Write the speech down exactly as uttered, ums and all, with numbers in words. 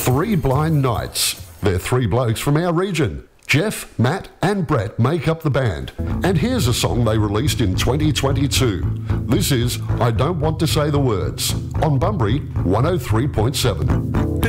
Three Blind Knights. They're three blokes from our region. Jeff, Matt and Brett make up the band. And here's a song they released in twenty twenty-two. This is I Don't Want to Say the Words on Bunbury one oh three point seven.